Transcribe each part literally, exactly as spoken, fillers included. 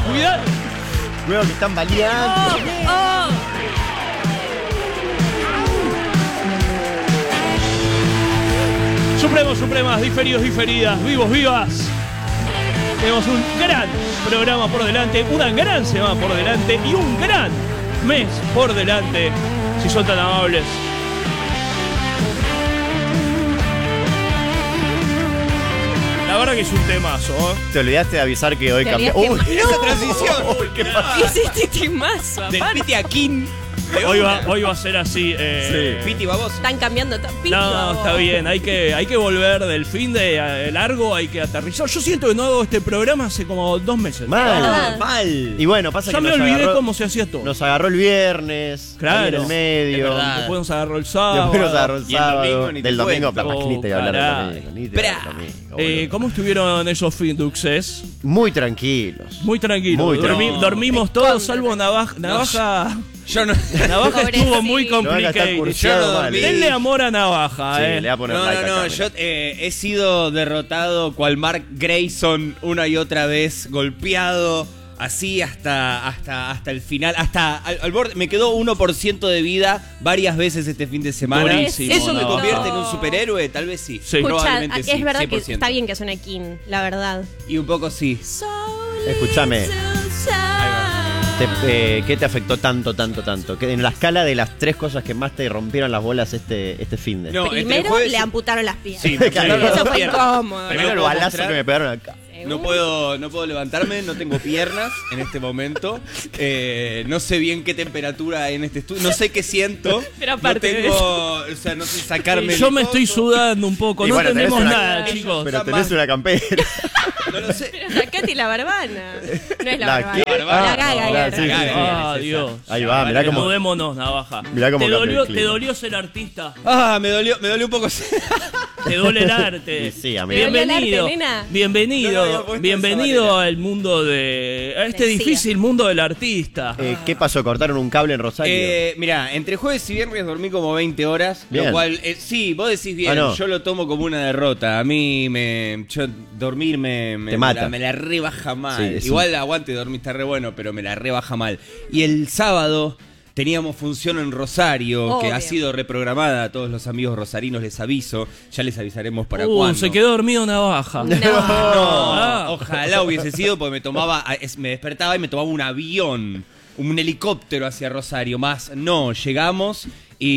cuidado. Luego que están baleando. Oh, oh. Supremos, supremas, diferidos, diferidas, vivos, vivas. Tenemos un gran programa por delante, una gran semana por delante y un gran mes por delante, si son tan amables. La verdad que es un temazo, ¿eh? Te olvidaste de avisar que hoy cambió. Uy, esa transición. Uy, ¿qué pasó? Hiciste temazo, Del aparte. Piti a King. Hoy va, hoy va a ser así. Eh, Sí. Piti baboso. Están cambiando todo. Piti, No, babos. está bien, hay que, hay que volver del fin de eh, largo, hay que aterrizar. Yo siento que no hago este programa hace como dos meses. Mal. Ah. Mal. Y bueno, pasa Ya que me nos olvidé agarró, cómo se hacía todo. nos agarró el viernes. Claro. ahí en el medio. Es verdad. Después nos agarró el sábado. Después nos agarró el Y el sábado. domingo ni te del domingo, cuento. capaz que ni te voy a hablar Oh, del domingo. Ni te voy a hablar del domingo, Eh, boludo. ¿Cómo estuvieron esos finduxes? Muy tranquilos. Muy tranquilos. Muy Dormi- tranquilo. dormimos todos, salvo Navaja. Navaja, Yo no. Navaja estuvo Pobrecito. muy Navaja está complicated. cursiado Yo no mal. dormí. Denle amor a Navaja, Sí, eh. le voy a poner No, like no, no, acá, yo mirá. eh, he sido derrotado cual Mark Grayson una y otra vez, golpeado así hasta hasta hasta el final, hasta al, al borde. Me quedó uno por ciento de vida varias veces este fin de semana. Durísimo, ¿Eso me no. convierte en un superhéroe? Tal vez sí. Sí. Escucha, Probablemente es sí, verdad cien por que ciento. está bien que suene King, la verdad. Y un poco sí. Escúchame. Te- eh, ¿Qué te afectó tanto, tanto, tanto? Que en la escala de las tres cosas que más te rompieron las bolas este, este fin de. No, entre Primero jueves- le amputaron las piernas. Sí, me Claro, pegaron Eso las fue piernas. incómodo. Primero el puedo balazo mostrar. que me pegaron acá. No puedo, no puedo levantarme, no tengo piernas en este momento. Eh, no sé bien qué temperatura hay en este estudio. No sé qué siento. Pero aparte no de tengo, o sea, no sé sacarme. Yo el me estoy coso. sudando un poco. Y No bueno, tenés tenemos una- nada, Ellos chicos. Pero Está tenés más- una campera. No lo sé. Pero sacate la barbana. No es la, ¿La barbana. qué? La Ah, gaga. la- era. sí, sí, sí. Ah, Dios. Ahí va, mirá cómo. Mudémonos, Navaja. Mirá cómo te cambia dolió, el clima. te dolió ser artista. Ah, me dolió, me dolió un poco. Te duele el arte. Sí, sí, amigo. ¿Te dolió el Bienvenido. arte, nena? No lo Bienvenido. había puesto de bienvenido esa al mundo de. A este Del difícil mundo del artista. Eh, ¿Qué pasó? ¿Cortaron un cable en Rosario? Eh, mira, entre jueves y viernes dormí como veinte horas, Bien. lo cual, eh, sí, vos decís bien, Ah, no. yo lo tomo como una derrota. A mí me, yo dormir me, me, Te mata. la, me la rebaja mal. Sí, es Igual aguante dormir está re bueno, pero me la rebaja mal. Y el sábado teníamos función en Rosario, que Obvio. ha sido reprogramada. A todos los amigos rosarinos les aviso, ya les avisaremos para Uh, cuándo. se quedó dormido Navaja. No. No, Ah. ojalá hubiese sido porque me tomaba, es- me despertaba y me tomaba un avión, un helicóptero hacia Rosario. Más no, llegamos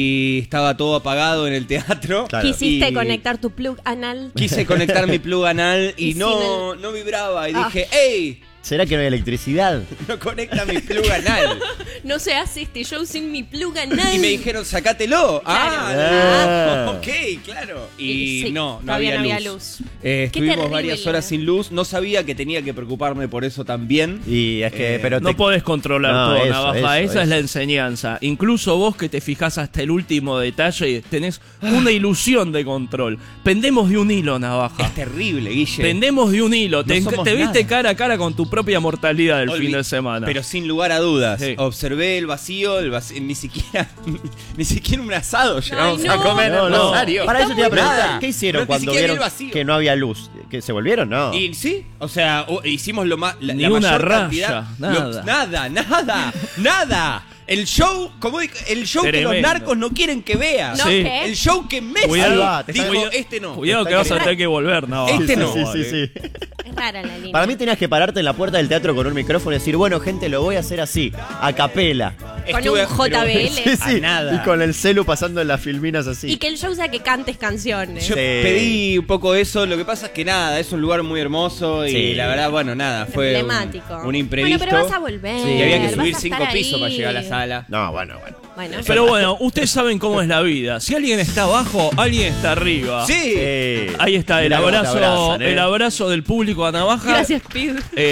y estaba todo apagado en el teatro. Claro. Quisiste Y conectar tu plug anal. Quise conectar mi plug anal y, Y no, sin no vibraba y Ah. dije, ¡ey! ¿Será que no hay electricidad? No conecta mi plug anal. No se hace este show sin mi plug anal. Y me dijeron, sacátelo. Ah, Claro. no. Ok, claro. Y, Y sí, no, no todavía había, no había luz. luz. Eh, Qué estuvimos terrible. varias horas sin luz. No sabía que tenía que preocuparme por eso también. Y es que, Eh, pero No te- podés controlar No, todo, eso, Navaja. eso, Esa eso. es la enseñanza. Incluso vos que te fijás hasta el último detalle, tenés una ilusión de control. Pendemos de un hilo, Navaja. Es terrible, Guille. Pendemos de un hilo. te somos te viste nada. cara a cara con tu propia mortalidad el Olvi- fin de semana. Pero sin lugar a dudas. Sí. Observé el vacío, el vacío, ni siquiera ni siquiera un asado llegamos no. a comer No, en no. Rosario. Para eso te iba a preguntar, Nada. ¿qué hicieron No, ni cuando siquiera vieron el vacío. que no había luz? ¿Que se volvieron? No. Y sí, o sea, o- hicimos lo más la, Ni la una mayor raya, cantidad. nada. Lo- nada, nada, nada. El show, como digo, el show que los Tremendo. narcos no quieren que veas. No, Sí. ¿qué? El show que Messi Cuidado, va, te dijo, cuidado. este no. Cuidado que Está vas a bien. tener que volver, Navaja. Este no. Sí, sí, sí, sí. Es rara la línea. Para mí tenías que pararte en la puerta del teatro con un micrófono y decir, bueno, gente, lo voy a hacer así, a capela. Con Estuve- un J B L. Sí, sí. A nada. Y con el celu pasando en las filminas así. Y que el show sea que cantes canciones. Yo Sí. pedí un poco eso, lo que pasa es que nada, es un lugar muy hermoso y Sí. la verdad, bueno, nada, fue un, Emblemático. un imprevisto. Bueno, pero vas a volver. Sí. Y había que vas subir a cinco estar pisos ahí. para llegar a la sala. No, bueno, bueno. Bueno, Pero bueno, ustedes saben cómo es la vida. Si alguien está abajo, alguien está arriba. Sí. Eh, Ahí está el mirá cómo te abrazo, abrazan, ¿eh? el abrazo del público a Navaja. gracias, Pid.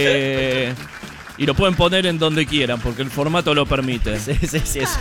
Eh, y lo pueden poner en donde quieran, porque el formato lo permite. Sí, sí, sí. Eso.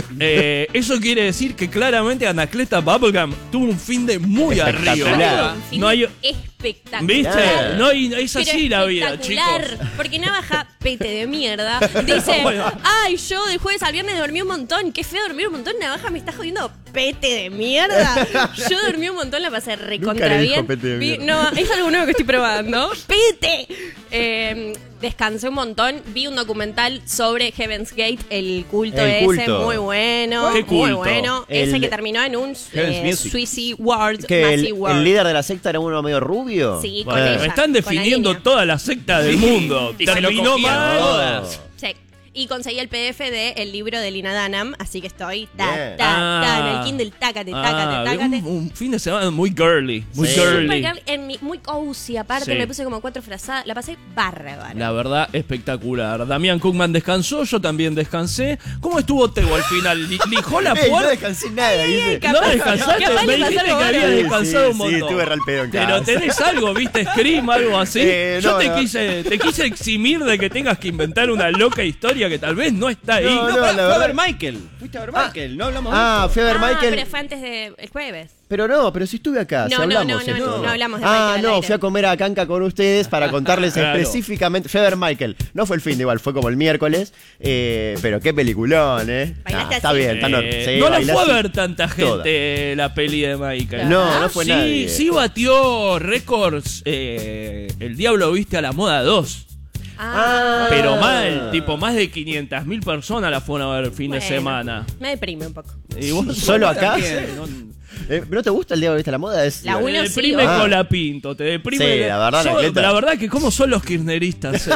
Eh, eso quiere decir que claramente Anacleta Bubblegum tuvo un fin de muy Espectacular. arriba. Un fin No hay- espectacular. ¿Viste? No hay, es Pero así la vida, espectacular, chicos. Porque Navaja, pete de mierda, dice, Bueno. ay, yo de jueves al viernes dormí un montón, qué feo dormir un montón, Navaja me está jodiendo, pete de mierda. Yo dormí un montón, la pasé recontra Nunca le dijo bien. pete de Vi- mierda. no, es algo nuevo que estoy probando. ¡Pete! Eh, descansé un montón. Vi un documental sobre Heaven's Gate, el culto El ese, culto. muy bueno. ¿Qué Muy culto? bueno. El- Ese que terminó en un Heaven's eh, Music. Suicide World. Que el, Massive World. el líder de la secta era uno medio rubio. Sí, con Bueno, ella, me están con la definiendo niña. toda la secta del mundo. Y se lo Terminó cogían mal. todas. Sí. Y conseguí el P D F del libro de Lina Dunham, así que estoy ta, Bien. ta, ta, en Ah. el Kindle, tácate, tácate, Ah, tácate. un, un fin de semana muy girly. Muy Sí. girly. Super girl, en mi- muy cozy, aparte Sí. me puse como cuatro frazadas, la pasé bárbara. La verdad, espectacular. Damián Cookman descansó, yo también descansé. ¿Cómo estuvo Teo al final? Li- ¿Lijó la Ey, no puerta? descansé nada, dice. capaz- ¿No descansaste? capaz Me le pasó dijiste algo que habías bárbaro. descansado Sí, un montón. sí, estuve re al pedo en Pero casa. tenés algo, ¿viste? Scream, algo así. Eh, yo no, te no. quise te quise eximir de que tengas que inventar una loca historia que tal vez no está ahí. No, No, no, pará, la fue a verdad- ver Michael. Fuiste a ver Michael, no hablamos de Ah, esto. fui a ver Ah, Michael. pero fue antes del jueves. Pero no, pero sí estuve acá. No, si no, hablamos no, no, esto. no, no hablamos de Ah, Michael al no, aire. fui a comer a Canca con ustedes para contarles Claro. específicamente. Fui a ver Michael. No fue el fin de igual, fue como el miércoles. Eh, pero qué peliculón, ¿eh? ¿Bailaste está así? bien, está no, Eh, sí, no la bailé fue a así. ver tanta gente Toda. la peli de Michael. No, no fue sí, nadie. sí batió récords eh, El Diablo Viste a la Moda dos. Ah, Pero mal, tipo más de quinientas mil personas la fueron a ver el fin de bueno, semana. Me deprime un poco. Y vos- ¿Solo acá? también, ¿no? Eh, ¿No te gusta el Diablo Viste la Moda? Es La Te uno sí, deprime ah. con la Pinto, te deprime. Sí, la verdad, Son- Anacleta. la verdad que cómo son los kirchneristas, eh.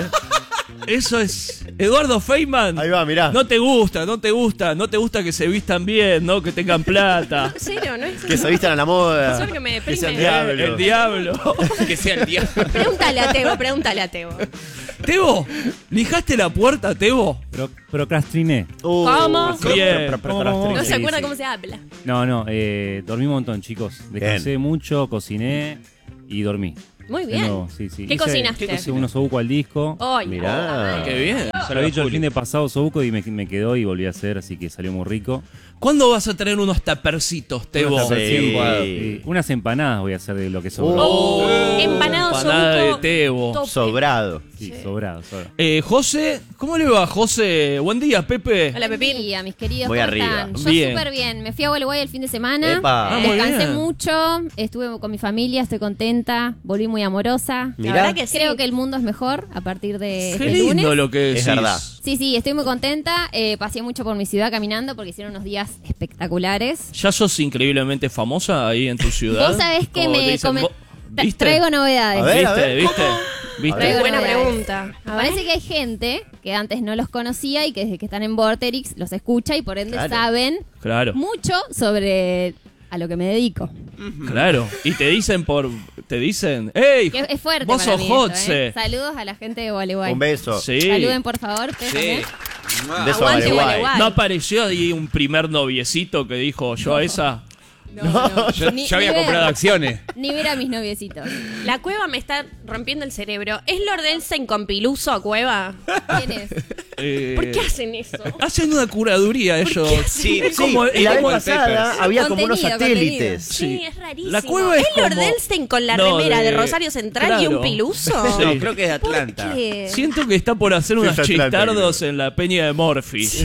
Eso es. Eduardo Feynman. Ahí va, mirá. No te gusta, no te gusta, no te gusta que se vistan bien, ¿no? Que tengan plata. En serio, ¿no es? Que se vistan a la moda. Eso es lo que me Que sean deprime. diablos. El diablo. Que sea el diablo. Pregúntale a Teo, pregúntale a Teo. Tebo, ¿lijaste la puerta, Tebo? Pro- procrastiné. Uh, ¿Cómo? pro- Bien. pro- pro- ¿Cómo? pro- No Sí, se acuerda sí. cómo se habla. No, no, eh, dormí un montón, chicos. Descansé mucho, cociné y dormí. Muy De bien. nuevo, sí, sí. ¿Qué Hice- cocinaste? Hice unos sobuco al disco. Ay, Mirá. puta madre. Qué bien. Se lo he dicho el fin de pasado sobuco y me, me quedó y volví a hacer, así que salió muy rico. ¿Cuándo vas a traer unos tapercitos, Tebo? Unas Sí. tapercitas, sí. Unas empanadas voy a hacer de lo que sobró. Oh, empanado empanada de sobuco, Tebo. top. Sobrado. Sí, sobrado, sobrado. Eh, José, ¿cómo le va, José? Buen día, Pepe. Hola, Pepín. Buen día, mis queridos. Voy ¿cómo arriba. están? Yo Bien. súper bien. Me fui a Gualeguay el fin de semana. Epa. Ah, muy Descansé bien. mucho. Estuve con mi familia, estoy contenta. Volví muy amorosa. La Mirá. verdad que sí. Creo que el mundo es mejor a partir de Qué este lindo lunes. lo que decís. Es verdad. Sí, sí, estoy muy contenta. Eh, pasé mucho por mi ciudad caminando porque hicieron unos días espectaculares. ¿Ya sos increíblemente famosa ahí en tu ciudad? Vos sabés que Como me te dicen, come- vos- Tra- ¿Viste? traigo novedades. A ver, a ¿Viste? ver, ¿Viste? ¿Viste? Traigo Buena novedades. pregunta. A ver. Parece que hay gente que antes no los conocía y que desde que están en Vorterix los escucha y por ende Claro. saben Claro, mucho sobre a lo que me dedico. claro. Y te dicen por... Te dicen, ¡Ey! Que es fuerte Vos para sos mí esto, Hotze. ¿eh? Saludos a la gente de Gualeguay. Un beso. Sí. Saluden, por favor. ustedes Sí. también. Un beso a Aguante Gualeguay. Gualeguay. ¿No apareció ahí un primer noviecito que dijo yo a esa? No, no. Yo, Ni- yo había ni ver- comprado acciones. Ni ver a mis noviecitos. La cueva me está rompiendo el cerebro. ¿Es Lord Elsen con Piluso a cueva? ¿Quién es? Eh, ¿Por qué hacen eso? Hacen una curaduría ellos. Sí, Es Sí, como- y es la vez como- pasada había como unos Contenido, satélites. Sí, Sí. es rarísimo. La cueva es Lord como- Elsen con la No, remera de... de- Rosario Central y un claro. Piluso? Sí. No, creo que es de Atlanta. ¿Por qué? Siento que está por hacer unos Es Atlanta, chistardos creo. en la peña de Morphy. Sí.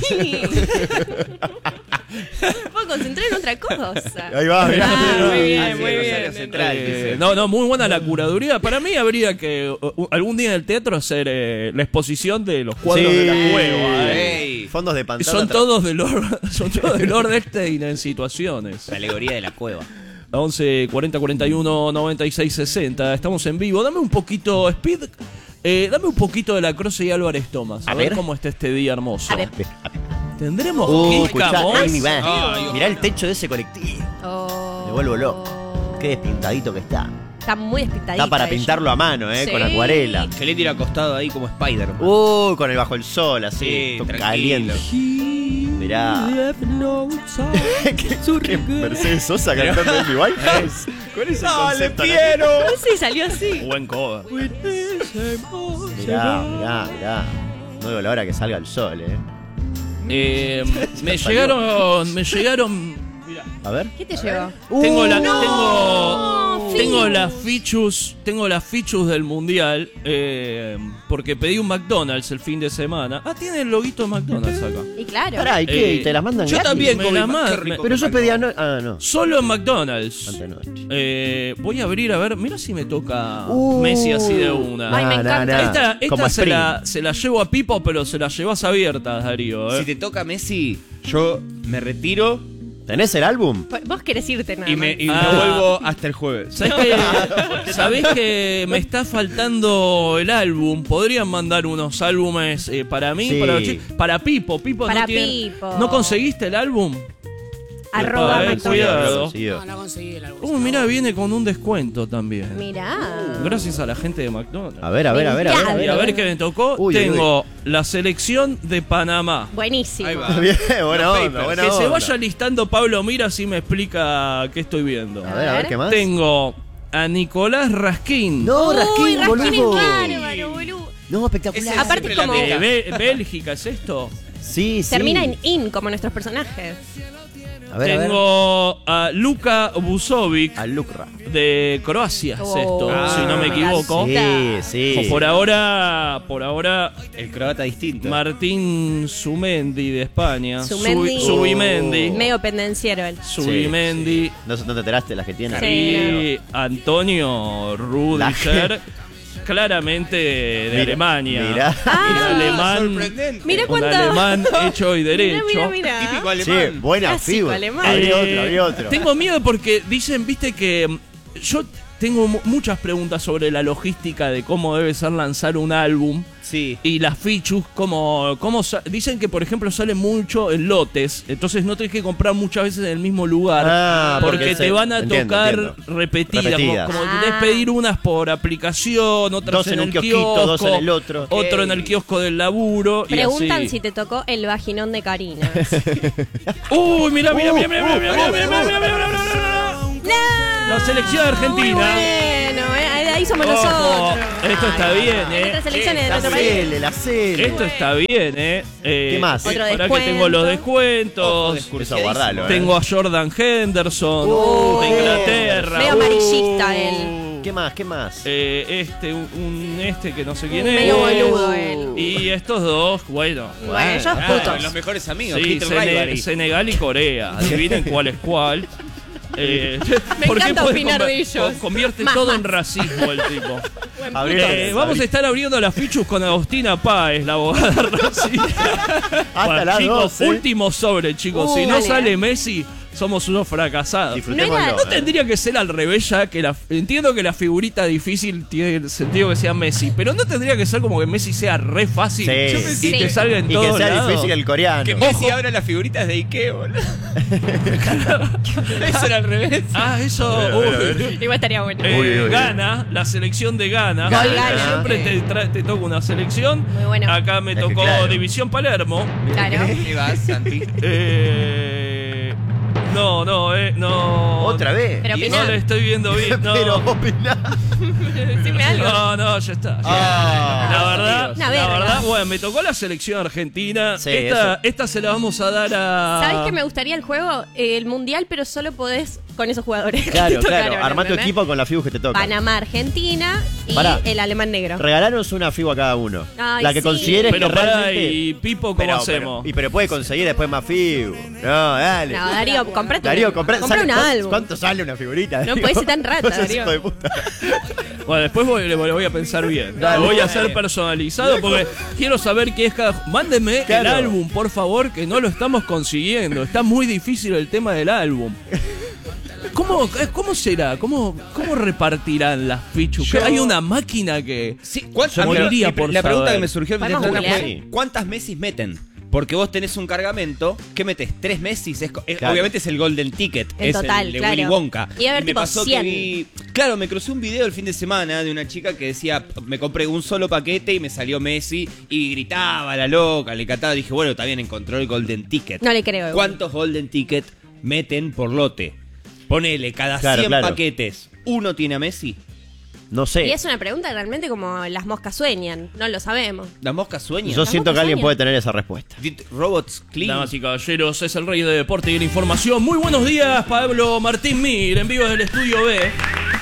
No me puedo concentrar en otra cosa. Ahí va, mirá. Ah, muy bien, Ah, sí, muy Rosario bien. Central, Eh, dice. no, no, muy buena la curaduría. Para mí habría que uh, algún día en el teatro hacer eh, la exposición de los cuadros Sí. de la cueva. eh. Ey, Fondos de pantalla. Son todos de Lord, son todos de Lord Epstein en situaciones. la alegoría de la cueva. once cuarenta cuarenta y uno noventa y seis sesenta. Estamos en vivo. Dame un poquito, Speed. Eh, dame un poquito de la Croce y Álvarez Thomas. A, A ver. ver. cómo está este día hermoso. A ver. ¿Tendremos Uh, Kika escuchá, Moss? ahí mi va. Ay, Mirá el techo de ese colectivo. Oh. Me vuelvo loco. Qué despintadito que está. Está muy despintadita. Está para ella. pintarlo a mano, eh, Sí. con acuarela. Que le tira acostado ahí como Spider-Man. Uy, con el bajo el sol, así. Sí, todo tranquilo. caliente. Mirá. ¿Qué, qué Mercedes Sosa cantando en mi White House? ¿Cuál es el concepto? Sí, salió así. Buen cover. Mirá, mirá, mirá. No digo la hora que salga el sol, eh. Eh, me llegaron. Me llegaron. Mirá. A ver. ¿Qué te llevó? Tengo la. No, Tengo. tengo las fichus, tengo las fichus del mundial, eh, porque pedí un McDonald's el fin de semana. Ah, tiene el loguito de McDonald's acá. Y claro. Pará, ¿y qué? Eh, ¿Y te las mandan Yo gratis? también Me comí la más, ma- qué rico Pero que yo me pedía... McDonald's. No... Ah, no. Solo en McDonald's. Antenoche. Eh, voy a abrir, a ver, mira si me toca Uh, Messi así de una. Ay, me encanta. Esta, Como esta se, Spring. la, se la llevo a Pipo, pero se la llevas abiertas, Darío. ¿eh? Si te toca Messi, yo me retiro ¿Tenés el álbum? Vos querés irte nada y me, más. y me Ah. vuelvo hasta el jueves. ¿Sabés que, ¿Sabés que me está faltando el álbum? Podrían mandar unos álbumes eh, para mí, Sí. para, los chicos- para Pipo. Pipo Para no tiene- Pipo. ¿No conseguiste el álbum? Arroba Eh, McDonald's. cuidado. Sí, No, no conseguí el álbum. Uh, mira, viene con un descuento también. Mirá. Gracias a la gente de McDonald's. A ver, a ver, a ver, a ver. a ver, Y a ver qué me tocó. Uy, uy, Tengo la selección de Panamá. Buenísimo. Ahí va. Bien, buena Los onda, papers. buena Que se onda. vaya listando Pablo Mira si me explica qué estoy viendo. A ver, a ver, ¿qué más? Tengo a Nicolás Raskin. No, Uy, Raskin, Raskin es boludo. bárbaro, boludo. No, espectacular. Ese- Aparte siempre como la De meta. Bé- Bélgica, ¿es esto? Sí, sí. termina en in como nuestros personajes. A ver, a ver. Tengo a Luka Buzovic A Lucra. de Croacia, es esto, Oh, si no me equivoco. Sí, sí. Por ahora, por ahora, El croata distinto. Martín Sumendi de España. Sumendi. Subi- Subimendi. Medio pendenciero él. Subimendi. ¿No, ¿No te enteraste de las que tiene? Sí. Y Antonio Rudiger, claramente de Mira, Alemania. mirá. Un Ah, alemán, sorprendente. Mira un cuánto. alemán hecho y derecho. Mira, mira, mira. Típico Sí, alemán. buena Clásico figura. alemán. Abrí Eh, otro, abrí otro. Tengo miedo porque dicen, viste, que mm, yo tengo mu- muchas preguntas sobre la logística de cómo debe ser lanzar un álbum. Sí. Y las fichus, como, como sa- dicen que por ejemplo salen mucho en lotes, entonces no tenés que comprar muchas veces en el mismo lugar, Ah, porque, porque te se- van a entiendo, tocar entiendo. repetidas, Repetidas. como, como Ah. que tenés que pedir unas por aplicación, otras Dos en, en un el kiosquito, kiosco, dos en el otro. otro en el kiosco del laburo. Preguntan y así. si te tocó el vaginón de Karina. Uy, mira, mira, Uh, mira, mira, uh, mira, mira, mira, mira, mira, mira, mira, mira. ¡No! La selección de Argentina. Muy bueno, eh, ahí somos Ojo, nosotros. esto está bien, Hay eh. otras selecciones de La otro país. Cele, la Cele. Esto está bien, eh. Eh, ¿Qué más? Otro Ahora que descuento. tengo los descuentos. Eso guardalo, eh. Tengo a Jordan Henderson Uh, de Inglaterra. medio Uh, amarillista él. ¿Qué más? ¿Qué más? eh, este, un, un este que no sé quién Medio es. boludo él. Y estos dos, bueno. Bueno, ellos Ah, putos. los mejores amigos. Sí, Hit and Sene- Rivalry. Senegal y Corea. Adivinen cuál es cuál. Eh, Me ¿por qué encanta puede opinar conver- de ellos. co- Convierte Más, todo más. en racismo el tipo. Abrí Eh, otro, vamos abrí. a estar abriendo las fichus con Agostina Páez, la abogada racista. Hasta Bueno, las chicos, doce. último sobre, chicos. Uh, si no dale. sale Messi, somos unos fracasados. Disfrutémoslo. No era- ¿No eh. tendría que ser al revés ya? Que la, entiendo que la figurita difícil tiene el sentido que sea Messi, pero no tendría que ser como que Messi sea re fácil Sí. y Yo pensé te que- salga en Y todos que sea lados. difícil el coreano. Que Messi abra las figuritas de Ikea, boludo. Eso era al revés. Ah, eso. uy. Igual estaría bueno. Eh, Uy, uy, uy. Ghana, la selección de Ghana. Gol Ghana. Siempre te, tra- te toca una selección. Muy bueno. Acá me Es que tocó claro. División Palermo. Claro. ¿Qué vas, Santi? Eh, no, no, eh, no. ¿Otra vez? Pero No opiná. le estoy viendo bien. No, Pero opinás. Decime algo. no, no, ya está. Ah, la verdad, Una la verga. verdad, bueno, me tocó la selección argentina. Sí, esta, eso. esta se la vamos a dar a. ¿Sabés que me gustaría el juego? Eh, el mundial, pero solo podés con esos jugadores. que Claro, te claro. tocaron, Armá tu ¿entendés? equipo con la figu que te toca. Panamá, Argentina y Pará. el alemán negro. Regalaros una figu a cada uno. Ay, la que sí. consideres Pero que pará, realmente... y Pipo, ¿cómo Pero- hacemos? pero- y pero puede conseguir después más figu. No, dale. No, Darío, comprate Darío, un, comprá, comprá sale- un ¿cuánto- álbum. ¿Cuánto sale una figurita? No Darío? podés ser tan rata, No seas Darío. hijo de puta. Bueno, después voy, le voy a pensar bien. Dale, lo voy a dale. hacer personalizado porque quiero saber qué es cada. Mándenme el Claro. álbum, por favor, que no lo estamos consiguiendo. Está muy difícil el tema del álbum. ¿Cómo, eh, cómo será? ¿Cómo, ¿Cómo repartirán las fichus? Yo- Hay una máquina que. Sí, ¿cuál- Yo a mí moriría la- por La pregunta saber. que me surgió el fin de ¿Podemos semana googlear? fue: ¿cuántas Messis meten? Porque vos tenés un cargamento, ¿qué metes? ¿Tres Messis? Es co- eh, Claro. Obviamente es el Golden Ticket, En es total, el de claro. Willy Wonka. Y a ver, me tipo pasó cien. que vi... Claro, me crucé un video el fin de semana de una chica que decía, me compré un solo paquete y me salió Messi y gritaba la loca, le cantaba. Dije, bueno, también encontró el Golden Ticket. No le creo. igual. ¿Cuántos Golden Ticket meten por lote? Ponele, cada Claro, cien claro. paquetes, ¿uno tiene a Messi? No sé. Y es una pregunta realmente como las moscas sueñan. No lo sabemos. ¿La mosca sueña? Yo siento que alguien sueñan. puede tener esa respuesta. Did Robots clean? Damas y caballeros, es el rey de deporte y de la información. Muy buenos días, Pablo Martín Mir, en vivo del estudio B.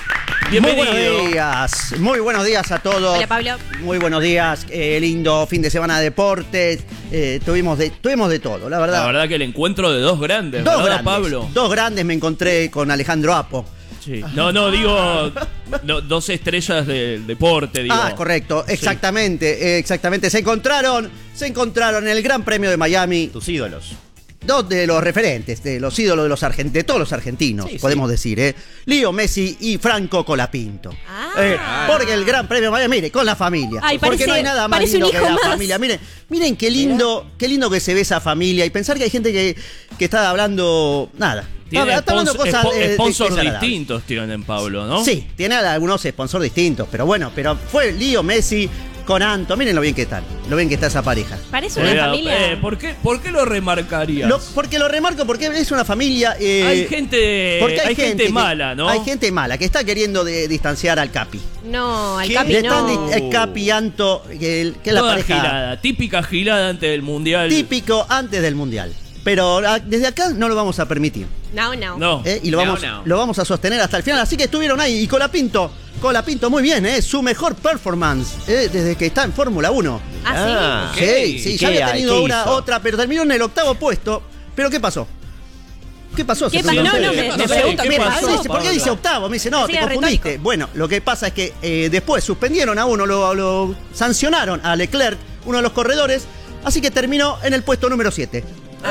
Bienvenido. Muy buenos días, muy buenos días a todos. Hola, Pablo. Muy buenos días, eh, lindo fin de semana de deportes. Eh, tuvimos, de, tuvimos de todo, la verdad. La verdad que el encuentro de dos grandes, dos ¿verdad, grandes, Pablo? Dos grandes me encontré con Alejandro Apo. Sí. No, no, digo no, dos estrellas del deporte, digo. Ah, correcto, exactamente, eh, exactamente. Se encontraron, se encontraron en el Gran Premio de Miami. Tus ídolos. Dos de los referentes, de los ídolos de los argent- de todos los argentinos, Sí, podemos sí. decir, ¿eh? Leo Messi y Franco Colapinto. Ah. Eh, porque el Gran Premio de Miami, mire, con la familia. Ay, porque parece- no hay nada más parece un lindo que hijo la más. familia. Miren, miren qué lindo, qué lindo que se ve esa familia. Y pensar que hay gente que, que está hablando nada. Tiene está hablando spons- cosas spo- eh, sponsors desagradables. distintos tienen, Pablo, ¿no? Sí, tiene algunos sponsors distintos, pero bueno, pero fue Leo Messi con Anto. Miren lo bien que están, lo bien que está esa pareja. Parece una Eh, familia. eh, ¿por, qué, ¿Por qué lo remarcarías? Lo- porque lo remarco porque es una familia. eh, hay gente, porque hay gente que- mala, ¿no? Hay gente mala que está queriendo de- distanciar al Capi. No, al ¿Qué? Capi Le no. están di- el Capi Anto, que, el- que es la Toda pareja gilada, típica gilada antes del mundial. típico antes del Mundial. Pero ah, desde acá no lo vamos a permitir. No, no. No. ¿eh? Y lo No, vamos, no. lo vamos a sostener hasta el final. Así que estuvieron ahí. Y Colapinto, Colapinto muy bien, ¿eh? Su mejor performance ¿eh? desde que está en Fórmula uno. Ah, sí. Ah. Sí, sí, ya ¿Qué había hay? tenido ¿Qué una hizo? otra, pero terminó en el octavo puesto. ¿Pero qué pasó? ¿Qué pasó? ¿Qué Se pasó? preguntó No, no, usted. me- me Me sé, pregunto, ¿qué mira, pasó, dice, ¿por qué Pablo? dice octavo? Me dice, no, Sí, te era confundiste. retórico. Bueno, lo que pasa es que eh, después suspendieron a uno, lo, lo sancionaron a Leclerc, uno de los corredores, así que terminó en el puesto número siete.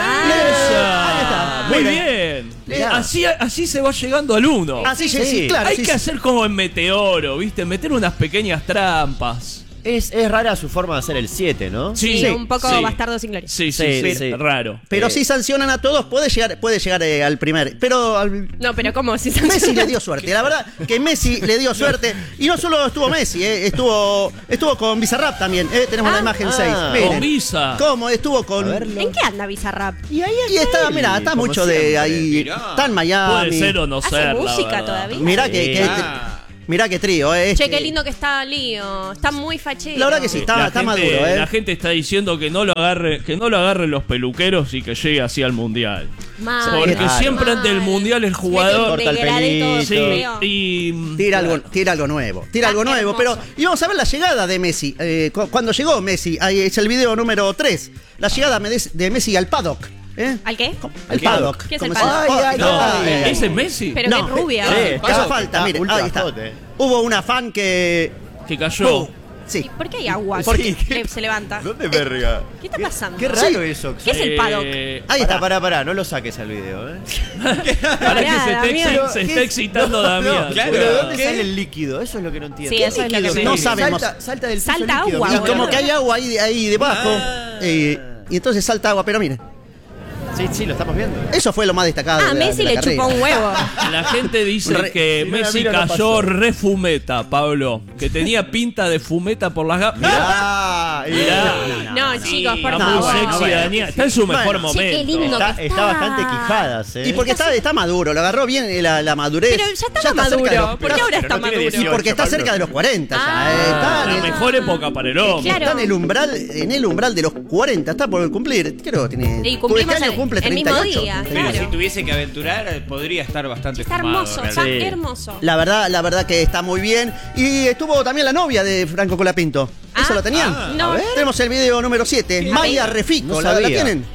Esa. Ahí está. Muy Miren. bien. Mirá. Así, así se va llegando al uno. Así sí, Sí. claro. Hay sí, que sí. hacer como en Meteoro, ¿viste? Meter unas pequeñas trampas. Es, es rara su forma de hacer el siete, ¿no? Sí, Sí, un poco sí. bastardo sin gloria. Sí, sí, Sí, sí. sí. Raro. Pero Eh. si sancionan a todos, puede llegar, puede llegar eh, al primer. Pero al- No, pero ¿cómo? Si Messi le dio suerte, la verdad que Messi le dio suerte. Y no solo estuvo Messi, eh, estuvo, estuvo con Bizarrap también. eh, tenemos Ah. la imagen Ah. seis. Miren. Con Visa. ¿Cómo? Estuvo con. ¿En qué anda Bizarrap? Y ahí y está, mira, está como mucho de siempre. ahí. Mirá. Está en Miami. Puede ser o no ¿Hace ser. la música verdad. todavía? Mirá que, Sí. que- Ah. mirá qué trío, eh. Che, este. qué lindo que está Lío. Está muy fachero. La verdad que sí, está, La está gente- maduro, eh. La gente está diciendo que no lo agarre, que no lo agarren los peluqueros y que llegue así al mundial. Mal, Porque Claro. siempre mal. ante el mundial el jugador corta el Degradé todo, pelito. sí, feo. y Tira algo, tira algo nuevo, tira Ah, algo nuevo, hermoso. pero y vamos a ver la llegada de Messi. eh, cu- cuando llegó Messi, ahí es el video número tres. La llegada de de Messi al paddock. ¿eh? ¿Al qué? Al paddock. ¿Qué es el ¿Cómo se llama? paddock? Ay, ay, no, ay. ese es Messi Pero No, qué rubia. Sí, Hace está- falta, está mire, ultra ahí está. hot, eh. Hubo una fan que. que cayó. Uh, sí. ¿Por qué hay agua ¿Por que qué? le- se levanta? ¿Dónde verga? ¿Qué está pasando? Qué raro eso. ¿Qué es el paddock? Eh, Ahí Pará, está. pará, pará, no lo saques al video, ¿eh? Pará que se está, Damián. exi- se está excitando Damián. claro. Pero ¿de dónde ¿Qué? sale el líquido? Eso es lo que no entiendo. Sí, eso es lo que me- No sabemos. Salta, salta del piso Salta líquido, agua, mirá. Y boludo. como que hay agua ahí, ahí debajo. Ah. eh, y entonces salta agua, pero miren. Sí, sí, lo estamos viendo. Eso fue lo más destacado. Ah, de la- Messi de la le carrera. chupó un huevo. La gente dice Re- que mira, Messi mira, no cayó pasó. re fumeta, Pablo. Que tenía pinta de fumeta por las gafas. Mirá, Mirá. No, chicos, por Está no, muy favor. sexy, bueno. Daniel. Está en su mejor Bueno. momento. Che, qué lindo. Está, que está está. bastante quijadas, ¿eh? Y porque está, está maduro, lo agarró bien eh, la, la madurez. Pero ya estaba está cerca maduro. de los- ¿Por qué ahora pero está no tiene maduro? Y dieciocho. porque está Pablo. cerca de los cuarenta ya. Ah. eh, está, en La el, mejor época para el hombre. Claro. está en el umbral, en el umbral de los cuarenta, está por cumplir. Creo que tiene. Y cumplimos este año el- cumple el mismo treinta y ocho. día, Sí. claro. Si tuviese que aventurar, podría estar bastante Está fumado, hermoso, está realmente. hermoso. La verdad, la verdad que está muy bien. Y estuvo también la novia de Franco Colapinto. ¿Eso Ah, lo tenían? ah, no. A ver. Tenemos el video número siete. Maya Refico. No ¿La, la sabía. tienen?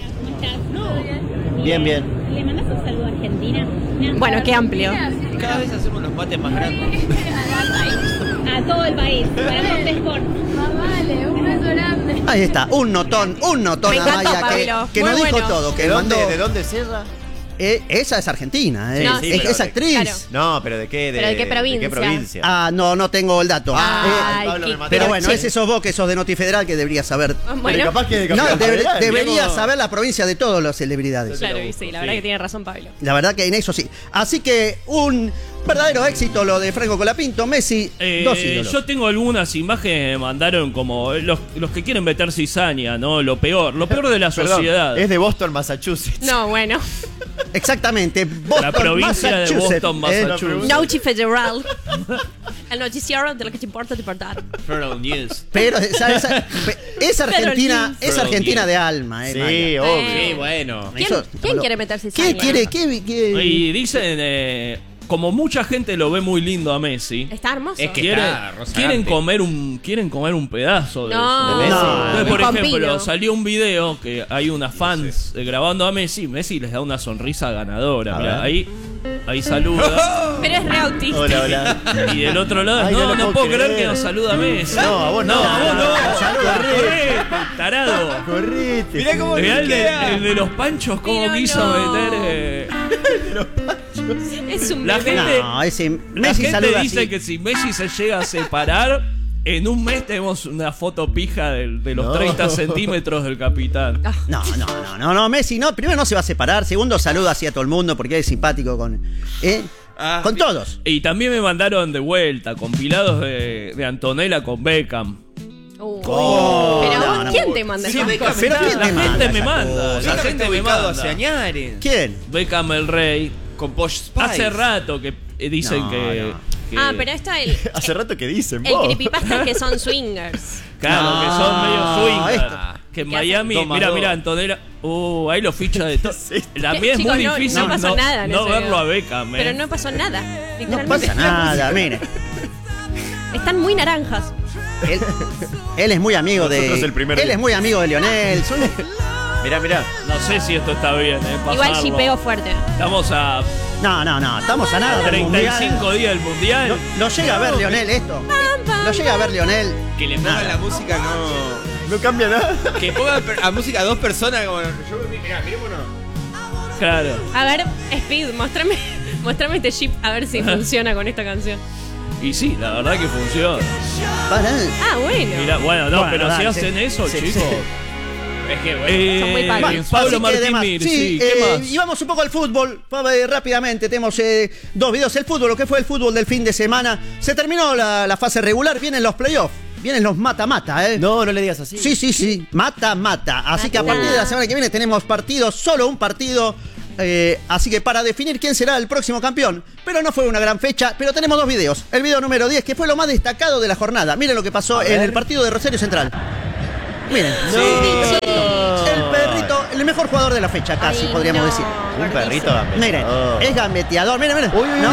Bien, bien. ¿Le mandas un saludo a Argentina? Bueno, qué amplio. Cada vez hacemos los mates más grandes. A todo el país, para Monte Sport. Vale, un beso grande. Ahí está, un notón, un notón Me a encantó, Maya que, Pablo. que Muy nos dijo bueno. todo, que ¿De dónde, mandó. ¿De dónde es ella? Eh, esa es argentina, eh. No, sí, es, pero es de- actriz. claro. No, pero ¿de qué? ¿Pero de qué provincia? provincia? Ah, no, no tengo el dato. Ay, Eh, Pablo qué- me mató. pero bueno, che. ese sos vos que sos de Notifederal que deberías saber. Bueno, Pero capaz que de No, Capital debe- Federal, deberías digamos. saber la provincia de todas las celebridades. claro que sí, la verdad que tiene razón Pablo. La verdad que en eso sí. Así que un verdadero éxito lo de Franco Colapinto, Messi, Eh, dos ídolos. yo tengo algunas imágenes que mandaron como los, los que quieren meter cizaña, ¿no? Lo peor, lo peor de la Perdón, sociedad. es de Boston, Massachusetts. No, bueno. Exactamente. Boston, La provincia de Massachusetts, Boston, eh. Massachusetts. Noche Federal. El noticiero de lo que te importa te importa. Federal News. Pero esa, esa- es Argentina, Pero es Argentina de alma, eh. Sí, Maya. obvio. Eh. Sí, bueno. ¿Quién, Eso- quién quiere meterse ¿Qué cizaña? quiere? ¿Qué, qué- Y dicen, eh, como mucha gente lo ve muy lindo a Messi, Está hermoso. Es que quieren, está rozagante. quieren comer un quieren comer un pedazo de No, eso. No, Entonces, por con ejemplo, pino. salió un video que hay unas fans eh, grabando a Messi. Messi les da una sonrisa ganadora. A Mirá, ver. ahí, ahí saluda. Pero es re autista. Hola, hola. Y del otro lado, Ay, no, no no, lo puedo puedo creer creer. que nos saluda Messi. No, a vos no. No, a vos no. Saluda, Corre, tarado. Correte. Mirá cómo Mirá el de, linkea. el de los panchos, cómo Pero quiso no. meter. eh, Es un La bebé. gente- No, ese La Messi gente saluda dice así. que si Messi se llega a separar, en un mes tenemos una foto pija de, de los No. treinta centímetros del capitán. No, no, no, no, no, Messi no, primero no se va a separar, segundo saluda así a todo el mundo porque es simpático con ¿eh? Ah, con mi- todos. Y también me mandaron de vuelta compilados de, de Antonella con Beckham. Uh. Oh, Pero no, vos, no. ¿quién te manda Sí, esas Beckham cosas? Pero La ¿quién te gente manda me esas manda. cosas? La Beckham gente está me ubicado manda. hace añares. ¿Quién? Beckham el rey. Con Posh Spice. Hace rato que eh, dicen No, que, no. que- Ah, pero esto el, Hace rato que dicen, el vos. creepypasta es que son swingers. Claro, No, que son medio swingers. esto. Que en ¿Qué hacen? Miami, Dos más mira, dos. mira, Antonella. Uh, ahí lo ficha de todo. La mía es Chicos, muy no- difícil no pasó nada en no ese verlo video. a Beckham, eh. Pero no pasó nada. No Literalmente. pasa nada, mire. Están muy naranjas. Él, él es muy amigo de Nosotros el primer Él día. es muy amigo de Lionel. Son- Mirá, mirá. No sé si esto está bien, eh. Igual pasarlo. shipeo fuerte. Estamos a No, no, no, estamos a nada del treinta y cinco mundial. días del mundial. Lo, lo llega a ver Lionel esto. Lo llega a ver Lionel. Que le pongan la música, no. No cambia nada. Que pongan per- a música a dos personas como. Yo, mirá, mirémonos. Claro. A ver, Speed, mostrame, mostrame este chip a ver si funciona con esta canción. Y sí, la verdad que funciona. Para. Ah, bueno. Mira, bueno, no, Bueno, pero si dale, hacen sí, eso, sí, chicos. sí. Es que, bueno. Eh, Son muy pagos. Pablo Así que Martín demás. Mir, Sí, sí, ¿qué eh, más? y vamos un poco al fútbol. Vamos, eh, rápidamente, tenemos eh, dos videos. El fútbol, lo que fue el fútbol del fin de semana. Se terminó la, la fase regular, vienen los playoffs. Vienen los mata-mata, ¿eh? No, no le digas así. Sí, sí, sí. Mata-mata. Así que a Mata. partir de la semana que viene tenemos partidos, solo un partido. Eh, así que para definir quién será el próximo campeón. Pero no fue una gran fecha, pero tenemos dos videos. El video número diez, que fue lo más destacado de la jornada. Miren lo que pasó en el partido de Rosario Central. Miren. El perrito, el mejor jugador de la fecha, casi Ay, podríamos no. decir. Un perrito Miren, gambeteador. es gambeteador. Miren, miren. No.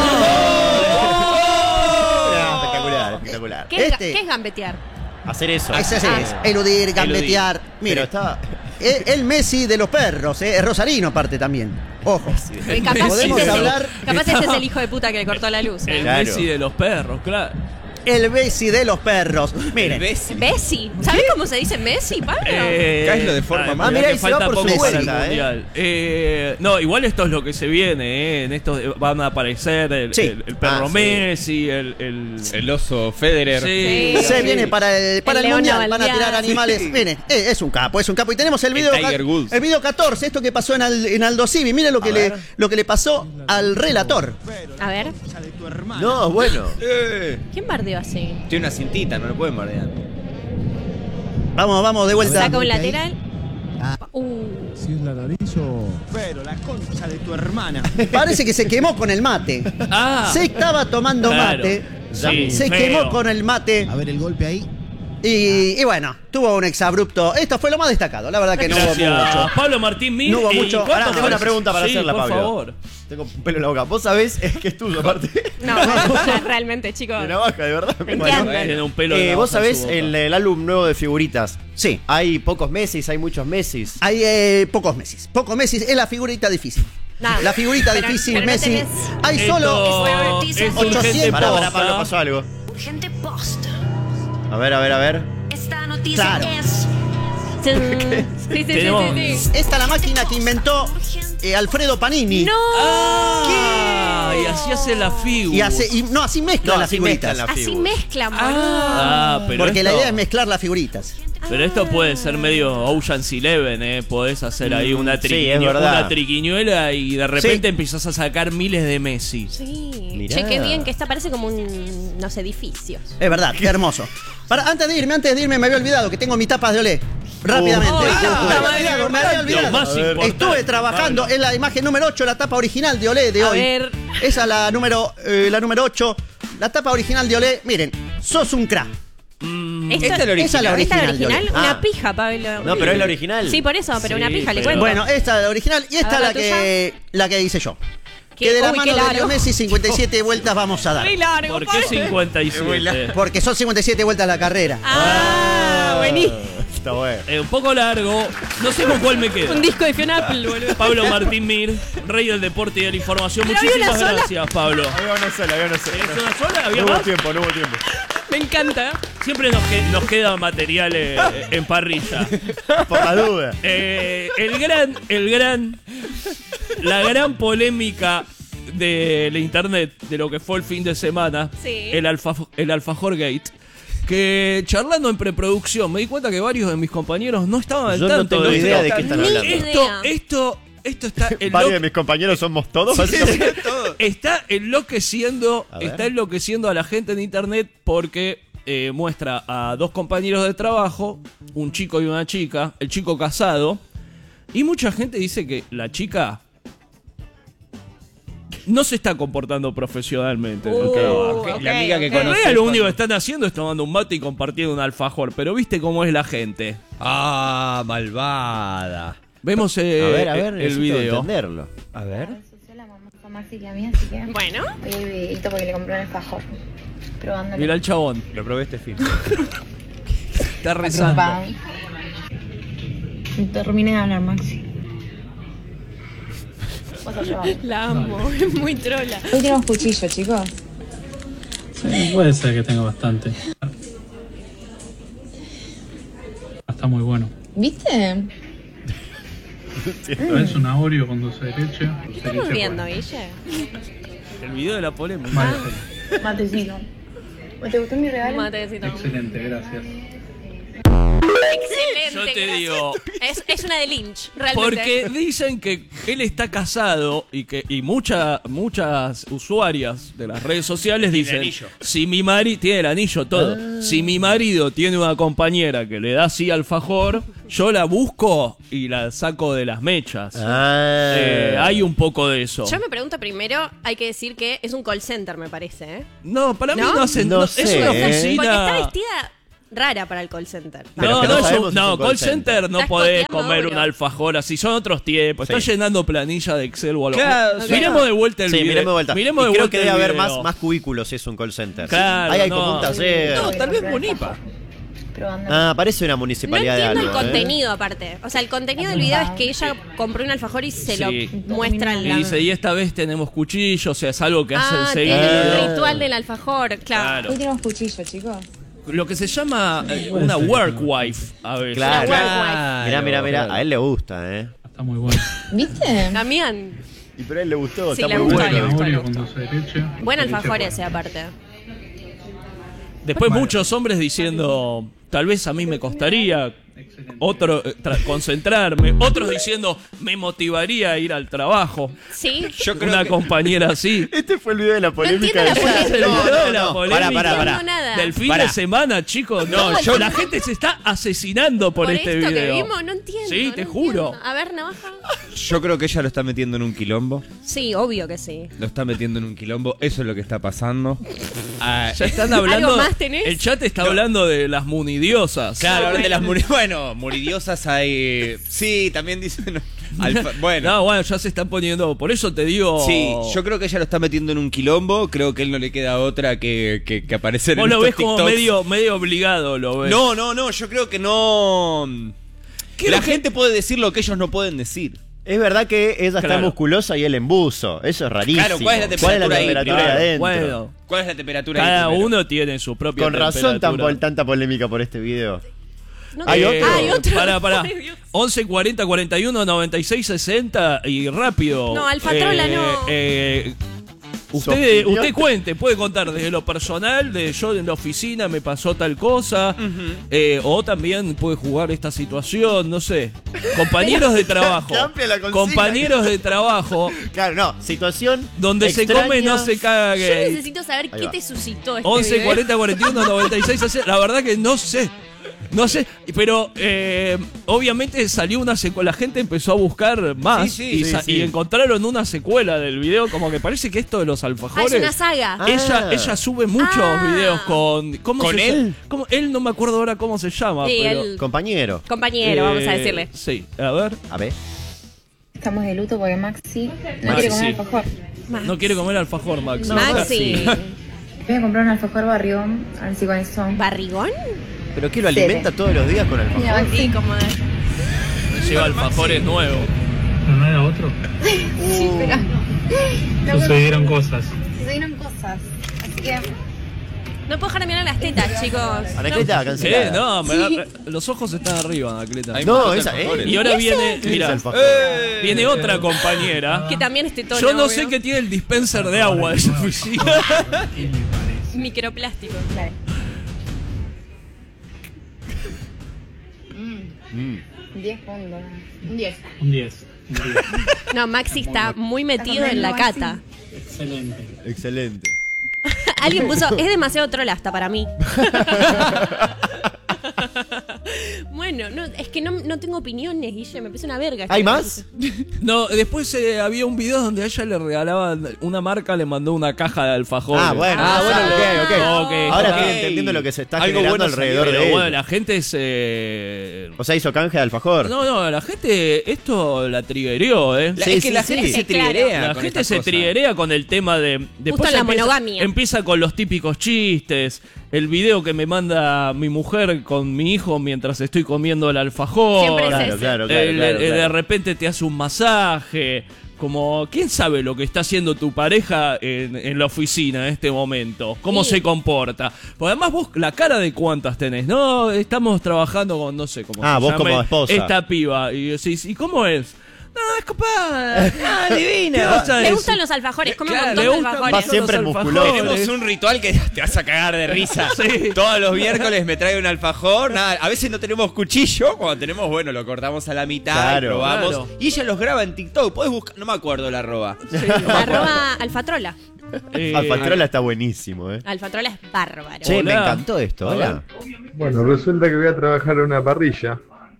Espectacular, espectacular. ¿Qué, es, Este- ¿Qué es gambetear? Hacer eso. Ese sí Ah. es. Eludir, gambetear. Pero Miren. está. El, el Messi de los perros, ¿eh? Es rosarino aparte también. Ojo. Eh, capaz, Podemos ese es el, hablar- capaz ese es el hijo de puta que le cortó la luz. El ¿eh? Claro. Messi de los perros, claro. El Messi de los perros. Miren. ¿Ves? Messi. ¿Sabes cómo se dice Messi, Pablo? Eh, Caeslo de forma ay, más- mirá mirá, que y se va falta por poco su para el cuenta, ¿eh? mundial. Eh, no, igual esto es lo que se viene, ¿eh? En esto van a aparecer el, Sí. el- el perro Ah, sí. Messi, el, el, El oso Federer. Sí. Se viene para el, para El el, león mundial, van a Navaldiar. tirar animales. Sí. Miren, eh, es un capo, es un capo. Y tenemos el El video, Tiger ca- Woods. el video catorce, esto que pasó en, Al- en Aldo Civi. Miren lo que, le, lo que le pasó al relator. A ver, No, bueno. Eh, ¿quién bardeó así? tiene una cintita, no lo pueden bardear. Vamos, vamos, de vuelta. Saca un lateral. Uh, Si es la nariz o. Pero la concha de tu hermana. Parece que se quemó con el mate. Ah, Se estaba tomando Claro. mate. Sí, se feo. quemó con el mate. A ver el golpe ahí. Y, y bueno, tuvo un exabrupto. Esto fue lo más destacado. La verdad que no gracias. hubo mucho. Pablo Martín Mir. No hubo ¿y mucho. cuántos Pará, tengo una goles? pregunta para Sí, hacerla, por Pablo. favor. Tengo un pelo en la boca. Vos sabés, es que es tuyo aparte. no, realmente, chicos. De navaja, de verdad. Me Bueno, encanta. Tiene un pelo eh, de vos navaja en sabés, su boca. el, el álbum nuevo de figuritas. Sí. Hay pocos Messis, hay muchos Messis. Hay eh, pocos Messi. Pocos Messi es la figurita difícil. Nah. La figurita Pero- difícil, pero no Messi. tenés- Hay Esto solo. es ochocientos. urgente Pará, pará, posta. Pablo, pasó algo. Urgente post. A ver, a ver, a ver. Esta noticia Claro. es Sí, sí, sí, Tenemos- sí, sí. Esta es la máquina que inventó eh, Alfredo Panini. ¡No! Ah, y así hace la figura. Y hace, y, no, así mezcla No, las así figuritas. mezclan la Así figura. mezclan, boludo. Ah, pero Porque la esto- idea es mezclar las figuritas. Pero esto puede ser medio Ocean's Eleven, ¿eh? Podés hacer ahí una, sí, triquiñu- es verdad. una triquiñuela y de repente Sí. empezás a sacar miles de Messi. Sí. Mirá. Che, qué bien que está, parece como un, unos edificios. Es verdad, qué hermoso. Para, antes de irme, antes de irme, me había olvidado que tengo mis tapas de Olé. Rápidamente. Oh, me ah, había olvidado, me había lo olvidado. más importante. Estuve trabajando Pablo. en la imagen número ocho, la tapa original de Olé de A hoy. ver. Esa es la número, eh, la número ocho. La tapa original de Olé. Miren, sos un crack. Esta, Esta es la original. Esa es la ¿Esta es la original. original? de Olé. Una Ah. pija, Pablo. No, pero es la original. Sí, por eso, pero Sí, una pija, le pero- cuento. Bueno, esta es la original y esta A es ver, la ¿la que, la que hice yo. que de la uy, mano qué de largo. Leo Messi cincuenta y siete vueltas vamos a dar. Muy largo, ¿Por qué Pablo. cincuenta y siete? Porque son cincuenta y siete vueltas la carrera. Ah, buenísimo. Está bueno. Eh, un poco largo. No sé con cuál me quedo. Un disco de Fiona Apple, boludo. Pablo Martín Mir, rey del deporte y de la información. ¿Pero había Muchísimas una sola? gracias, Pablo. Había una sola, había una sola. ¿Es una sola? ¿Había No hubo más? tiempo, no hubo tiempo. Me encanta. Siempre nos, que- nos queda material eh, en parrilla. Por la duda. Eh, el gran, el gran, la gran polémica de la internet, de lo que fue el fin de semana, Sí. el, alfa, el Alfajor Gate, que charlando en preproducción me di cuenta que varios de mis compañeros no estaban al Yo no tanto tengo de idea esto. de qué están Ni hablando. idea. Esto, esto, esto está Varios de enlo- mis compañeros somos todos, básicamente. está enloqueciendo, A ver. está enloqueciendo a la gente en internet porque eh, muestra a dos compañeros de trabajo, un chico y una chica, el chico casado, y mucha gente dice que la chica no se está comportando profesionalmente en el Uh, trabajo. ok, La amiga que ok. En conoce realidad lo único que cuando- están haciendo es tomando un mate y compartiendo un alfajor, pero viste cómo es la gente. Ah, malvada. Vemos eh, A ver, a ver, el necesito video. entenderlo. A ver. La mamá a Maxi que a mí, así que Bueno. voy el videito porque le compré un alfajor. Probándolo. Mira el chabón, Lo probé este fin. está rezando. Terminé de hablar, Maxi. Vas a llevar. La amo. Es muy trola. Hoy tenemos cuchillo, chicos. Sí, puede ser que tenga bastante. Está muy bueno. ¿Viste? Es una Oreo con dulce de leche. ¿Qué estamos viendo, Guille? El video de la polémica. Vale, Matecito. ¿Te gustó mi regalo? Matecito. excelente, gracias. Excelente. Yo te gracias. digo, Es, es una de Lynch, realmente. porque dicen que él está casado y que y mucha, muchas usuarias de las redes sociales dicen, anillo. si mi marido tiene el anillo todo, si mi marido tiene una compañera que le da así alfajor, yo la busco y la saco de las mechas. Ah. Eh, hay un poco de eso. Yo me pregunto primero, hay que decir que es un call center, me parece, ¿eh? No, para mí ¿No? no hacen, No no, sé, es una ¿eh? oficina. Porque está vestida rara para el call center. Pero No, que no, no es un- sabemos si es no, un call call center, center. no Estás podés coteando comer oro. un alfajor así, son otros tiempos. Sí. Estás llenando planilla de Excel o algo. Claro, Ok. Miremos de vuelta el Sí, video. miremos de vuelta. Miremos y de creo vuelta que debe el haber video. más, más cubículos si es un call center. Claro, Ahí hay no. como un taller. No, tal vez Munipa. Probándolo. Ah, parece una No municipalidad entiendo de el algo. ¿eh? contenido, aparte. O sea, el contenido del video es que ella compró un alfajor y se Sí. lo muestra en Y la... dice, y esta vez tenemos cuchillo, o sea, es algo que hacen Ah, seguido. tiene Ah. el ritual del alfajor, claro. Claro. Hoy tenemos cuchillo, chicos. Lo que se llama eh, una work wife a veces. Claro. Una Mirá, mirá, mirá. claro. A él le gusta, ¿eh? Está muy bueno. ¿Viste? Damián, Y pero a él le gustó, Sí, está le muy gustó, bueno. le gustó. Oreo con dulce de leche. buen alfajor ese aparte. Después muchos hombres diciendo, tal vez a mí me costaría otro eh, tra- concentrarme, otros diciendo, me motivaría a ir al trabajo. Sí, Yo creo Una que- compañera así. Este fue el video de la polémica. entiendo la de- Ese es el No, video de no, la no. polémica Pará, pará, pará. No entiendo nada. del fin Pará. de semana, chicos. No, yo, la gente se está asesinando por, por este esto video. que vimos, no entiendo. Sí, no te juro. entiendo. A ver, navaja. Yo creo que ella lo está metiendo en un quilombo. Sí, obvio que sí. Lo está metiendo en un quilombo. Eso es lo que está pasando. Ah, Ya están hablando. ¿Algo más tenés? El chat está hablando de las munidiosas. Claro, hablan de las muri- bueno, muridiosas hay. Sí, también dicen. alfa- bueno. No, bueno, ya se están poniendo. Por eso te digo. Sí, yo creo que ella lo está metiendo en un quilombo. Creo que él no le queda otra que, que, que aparecer Vos en lo ves estos como TikToks. medio, medio obligado, lo ves. No, no, no, yo creo que no. ¿Qué La lo que- gente puede decir lo que ellos no pueden decir. Es verdad que ella está Claro. musculosa y él en buzo. Eso es rarísimo. Claro, ¿cuál es la temperatura ahí? temperatura Claro, ahí adentro? bueno, ¿Cuál es la temperatura ahí cada primero? uno tiene su propia Con razón temperatura. tan, tanta polémica por este video. No ¿Hay te- otro? Hay otro. Pará, pará. Ay, Dios. once cuarenta cuarenta y uno noventa y seis sesenta y rápido. No, Alfatrola, Eh, no. eh, ¿Su usted, opinión? usted cuente, puede contar desde lo personal, de yo en la oficina me pasó tal cosa, eh, o también puede jugar esta situación, no sé. Compañeros de trabajo. Qué amplia la consigna. Compañeros de trabajo, Claro, no. Situación donde se extraña. come no se caga Yo gay. necesito saber Ahí qué va. te suscitó este once video. cuarenta cuarenta y uno noventa y seis sesenta. La verdad que no sé. No sé, pero eh, obviamente salió una secuela. La gente empezó a buscar más Sí, sí, y, sí, sa- sí. y encontraron una secuela del video. Como que parece que esto de los Ah, alfajores. es una saga. Ah. Ella, ella sube muchos Ah. videos con. ¿Cómo ¿Con se él? llama? ¿Cómo? Él no me acuerdo ahora cómo se llama. Sí, pero, él- Compañero. Compañero, vamos a eh, decirle. Sí, a ver. A ver. Estamos de luto porque Maxi no Maxi, quiere comer sí. alfajor. Max. No quiere comer alfajor, Max. Maxi. Voy a comprar un alfajor barrigón, a ver si con eso. ¿Barrigón? ¿Pero qué lo alimenta todos los días con alfajor? Mira, Sí, como Lleva alfajores nuevos. ¿No, no era otro? Sí, pero. No, Sucedieron cosas. sucedieron cosas. Así que. no puedo dejar de mirar las tetas, chicos. Anacleta, ¿Qué? cancelada. No, me da- los ojos están arriba, Anacleta. Hay No, muchos esa, alfajores. ¿eh? Y ahora ¿Ese? viene, ¿Qué mira, es alfajor? ¡Eh! viene otra compañera. Que también esté todo. Yo no sé qué tiene el dispenser de agua de su oficina. Microplástico. Dale. Mm. diez puntos. Un diez. Un diez. Un diez. No, Maxi está muy metido en la cata. Excelente. Excelente. Alguien puso, es demasiado troll hasta para mí. Bueno, no, es que no, no tengo opiniones, Guille, me parece una verga. ¿Hay más? No, después eh, había un video donde a ella le regalaban, una marca le mandó una caja de alfajores. Ah, bueno, Ah, bueno, ok, ok. ok. Ahora Ok. estoy entendiendo lo que se está Algo generando bueno alrededor Pero de él. bueno, la gente es... eh, O sea, hizo canje de alfajor. No, no, la gente esto la triggereó, ¿eh? La- Sí, es que sí, la sí. gente se Claro. triguea. La con gente estas se cosas. triggerea con el tema de... Después la empieza, monogamia. Empieza con los típicos chistes, el video que me manda mi mujer con mi hijo mientras estoy comiendo el alfajor. Siempre es Claro, ese. claro, claro, El- claro, el- claro. De repente te hace un masaje. Como, ¿quién sabe lo que está haciendo tu pareja en, en la oficina en este momento? ¿Cómo Sí. se comporta? Porque además vos, la cara de cuántas tenés. No, estamos trabajando con, no sé cómo Ah, se vos llame como esposa. esta piba. Y decís, ¿y cómo es? No, es copada. Ah, divina. ¿Qué vas a Le decir? gustan los alfajores, come Claro, un le montón de gustan alfajores. Va siempre los musculoso. alfajores. Tenemos un ritual que te vas a cagar de risa. Sí. Todos los miércoles me trae un alfajor. Nada, a veces no tenemos cuchillo. Cuando tenemos, bueno, lo cortamos a la mitad Claro. y probamos. Claro. Y ella los graba en TikTok. Podés buscar, no me acuerdo la arroba. Arroba alfatrola. Eh, Alfatrola está buenísimo, eh. Alfatrola es bárbaro. Che, me Hola. encantó esto, hola. Bueno, resulta que voy a trabajar en una parrilla.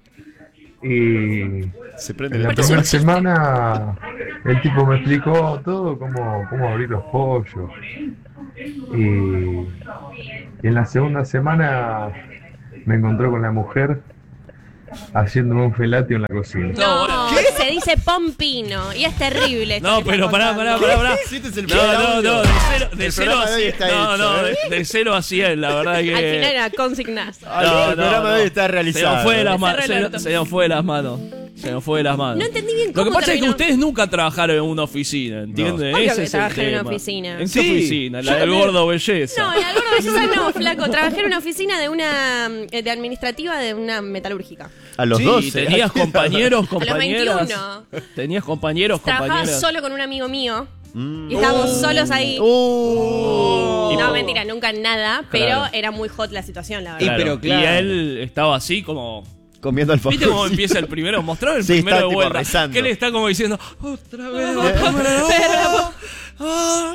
Y Se prende en la la primera semana el tipo me explicó todo, cómo, cómo abrir los pollos. Y, y en la segunda semana me encontró con la mujer haciéndome un felatio en la cocina. No, se dice pompino y es terrible. esto No, que estás pero pará, contando. pará, pará, pará. Este es el No, no, no, de cero, de El cero programa a de hoy cien. está No, hecho, no, ¿eh? de, de cero a cien, la verdad que. Al final era consignas. No, el programa de hoy está Se realizado. nos fue de las Me manos. cerré el Se, orto. se nos fue de las manos. Se nos fue de las manos. No entendí bien Lo que cómo pasa es que terminó. ustedes nunca trabajaron en una oficina, ¿entiendes? Obvio Ese que es el trabajé en una tema. oficina. ¿En qué Sí, oficina? yo La del también. gordo belleza. No, en la gorda belleza no, flaco. Trabajé en una oficina de una eh, de administrativa de una metalúrgica. A los Sí, doce. tenías compañeros, A los compañeras. veintiuno. Tenías compañeros, Trabajaba compañeras. solo con un amigo mío. Mm. Y estábamos solos ahí. Uh. No, mentira, nunca nada. Pero Claro. era muy hot la situación, la Y verdad. pero claro. Y él estaba así como. Comiendo alfajor. ¿Viste cómo empieza el primero? Mostraron el Sí, primero está de tipo vuelta. rezando. Que él está como diciendo, otra vez, Eh. cámara, ah, ah.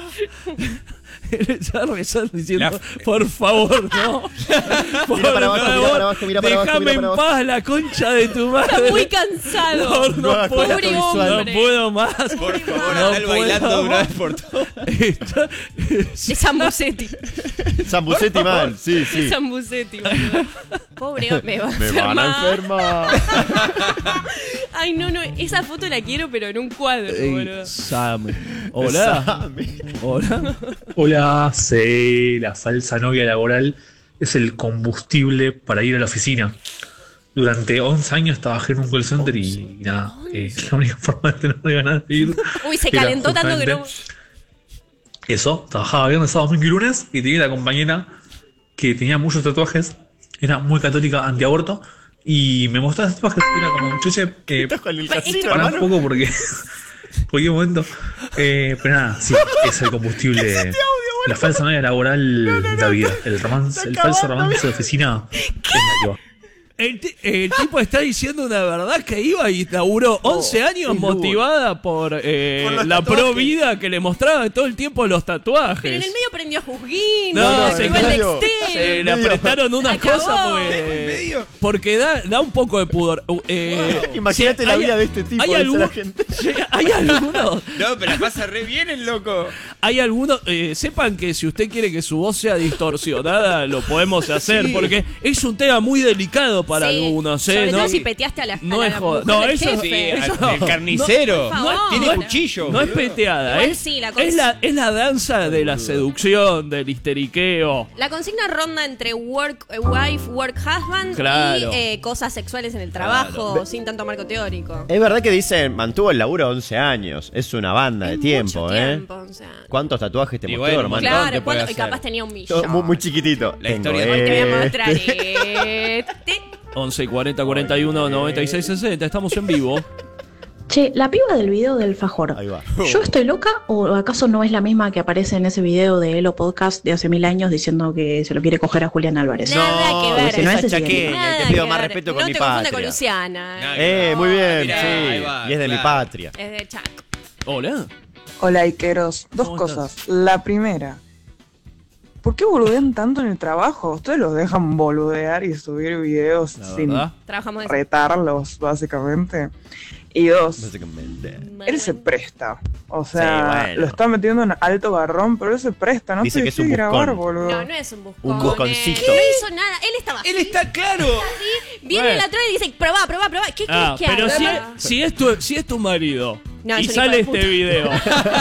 Él está rezando diciendo, La- por favor, no. Por Mira para abajo, mira favor, para abajo, mira para abajo, déjame mira para en abajo. paz la concha de tu madre. Está muy cansado. No, no, No, puedo, pobre no hombre. puedo más. Por favor, No andá puedo bailando de una más. vez por todas. Está- Es Zambucetti. Zambucetti mal, sí, sí. Zambucetti, boludo. Pobre hombre, me va a Me van a enfermar. enfermar. Ay, no, no, esa foto la quiero, pero en un cuadro, boludo. Sam. Hola. Hola. Hola, sí, la falsa novia laboral es el combustible para ir a la oficina. Durante once años trabajé en un call center y, y nada, eh, la única forma de tener ganas de ir. Uy, se era calentó tanto que no. justamente Eso, trabajaba viernes, sábado, domingo y lunes y tenía la compañera que tenía muchos tatuajes, era muy católica, antiaborto y me mostraba esos tatuajes, era como, chuche, que Estás con el Esto- casino, para un hermano. poco porque cualquier momento. Eh, pero nada, sí, es el combustible. La falsa novia laboral de la vida. El romance, el falso romance de oficina es la que va. El, ti- el tipo está diciendo una verdad que iba y laburó once años motivada por, eh, Por los la tatuajes. pro vida que le mostraba todo el tiempo los tatuajes. Pero en el medio prendió a Juzguín, No, no, se se iba al cayó. Dexter. Se le apretaron unas Acabó. cosas porque, porque da, da un poco de pudor. Uh, eh, Imagínate sí, la hay- vida de este tipo, Hay, dice algún- la gente. sí, hay algunos. No, pero la pasa re bien el loco. Hay algunos. eh, sepan que si usted quiere que su voz sea distorsionada, lo podemos hacer. Porque es un tema muy delicado. para Sí, algunos, ¿eh? sobre ¿no? todo si peteaste a la, No a es la joda. mujer No, del eso jefe. sí, al- no. el carnicero. Por favor. Tiene No, cuchillo. No es peteada, Igual ¿eh? sí, la cons- es, la, es la danza de la seducción, del histeriqueo. La consigna ronda entre work eh, wife, work husband Claro. y eh, cosas sexuales en el trabajo, sin tanto marco teórico. Es verdad que dicen, mantuvo el laburo once años. Es una banda de tiempo, Mucho ¿eh? tiempo, o sea. ¿Cuántos tatuajes te Y mostró, bueno, hermano? montón Claro, te puede ¿cuánto? Y hacer. capaz tenía un Todo millón. muy, muy chiquitito. La Tengo historia- Hoy te voy a este. mostrar este. once cuarenta cuarenta y uno noventa y seis sesenta. Estamos en vivo. Che, la piba del video del fajor. Ahí va. ¿Yo estoy loca o acaso no es la misma que aparece en ese video de Elo Podcast de hace mil años diciendo que se lo quiere coger a Julián Álvarez? Nada que ver. Porque si no, esa ese sí es chaqueña, Nada te pido que más ver. respeto con no mi te confundas patria. con Luciana. Nada Eh, muy bien, Mirá, ahí sí. va, Y es de mi claro. patria. Es de Chaco. Hola. Hola, Ikeros. Dos ¿Cómo cosas. La primera, ¿por qué boludean tanto en el trabajo? Ustedes los dejan boludear y subir videos La sin verdad. Trabajamos de eso. retarlos, básicamente. Y dos, Básicamente. él se presta. O sea, Sí, bueno. lo está metiendo en alto garrón, pero él se presta. No Dice te que es un dejes grabar, buscón. boludo. No, no es un buscón. Un busconcito. eh. No hizo nada. Él estaba Él así, está claro. así. Viene Bueno. la otra y dice, probá, probá, probá. ¿Qué Ah, querés que pero haga? si es, si, es tu, si es tu marido No, y es un sale hijo de este puta. video,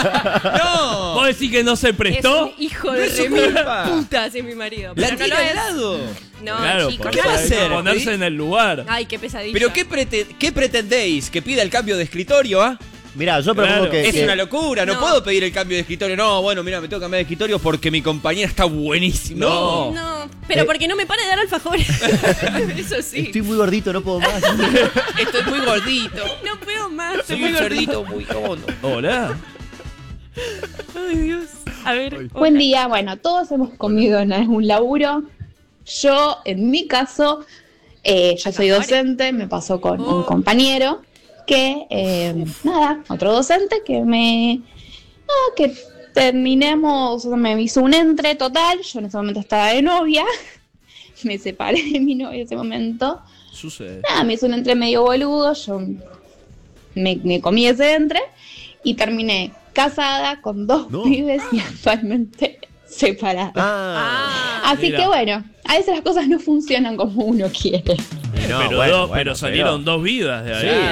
No. ¿vos decís que no se Es prestó? un hijo No de es su remil culpa. puta, ese es mi marido. La Pero no tira lo al es. lado. No, Claro, chicos. por ¿qué va a eso hay que hacer? ponerse en el lugar. Ay, qué pesadilla. ¿Pero qué, prete- qué pretendéis? ¿Que pida el cambio de escritorio, ah? Mirá, yo propongo Claro. que. Es que- una locura, no, No. puedo pedir el cambio de escritorio. No, bueno, mira, me tengo que cambiar de escritorio porque mi compañera está buenísima. No. No, pero Eh. porque no me para de dar alfajores. Eso sí. Estoy muy gordito, no puedo más. Estoy muy gordito. No puedo más. Soy un cerdito muy cómodo. Hola. Ay, Dios. A ver. Buen día, bueno, todos hemos comido en algún laburo. Yo, en mi caso, eh, yo soy docente, me pasó con un compañero que, eh, nada, otro docente que me, nada, que terminemos, o sea, me hizo un entre total, yo en ese momento estaba de novia, me separé de mi novia en ese momento, Sucede. nada, me hizo un entre medio boludo, yo me, me comí ese entre y terminé casada con dos No. pibes y actualmente separada. Ah, Así mira. que bueno, a veces las cosas no funcionan como uno quiere. no, pero bueno, dos- bueno, pero salieron dos vidas de ahí. Sí.